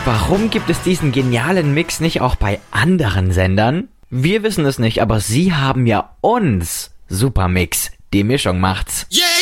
Warum gibt es diesen genialen Mix nicht auch bei anderen Sendern? Wir wissen es nicht, aber sie haben ja uns. Supermix. Die Mischung macht's. Yeah!